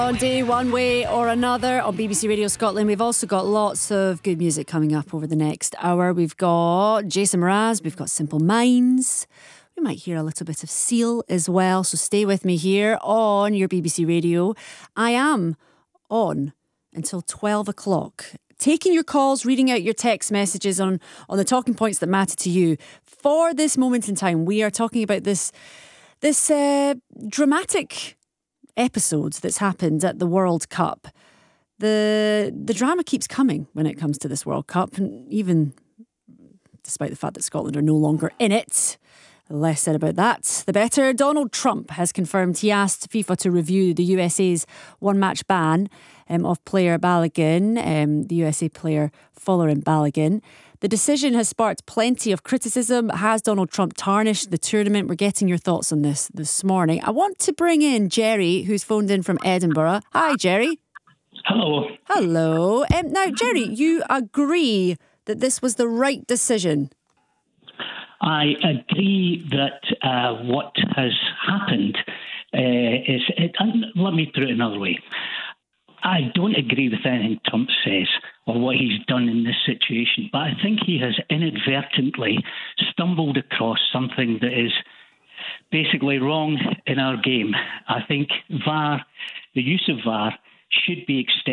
On day one way or another on BBC Radio Scotland. We've also got lots of good music coming up over the next hour. We've got Jason Mraz, we've got Simple Minds. We might hear a little bit of Seal as well, so stay with me here on your BBC Radio. I am on until 12 o'clock. Taking your calls, reading out your text messages on the talking points that matter to you. For this moment in time, we are talking about this dramatic episodes that's happened at the World Cup. The drama keeps coming when it comes to this World Cup, and even despite the fact that Scotland are no longer in it. The less said about that, the better. Donald Trump has confirmed he asked FIFA to review the USA's one-match ban of player Balogun, the USA player following Balogun. The decision has sparked plenty of criticism. Has Donald Trump tarnished the tournament? We're getting your thoughts on this morning. I want to bring in Jerry, who's phoned in from Edinburgh. Hi, Jerry. Hello. Hello. Now, Jerry, you agree that this was the right decision? I agree that what has happened is... let me put it another way. I don't agree with anything Trump says or what he's done in this situation, but I think he has inadvertently stumbled across something that is basically wrong in our game. I think VAR, the use of VAR, should be extended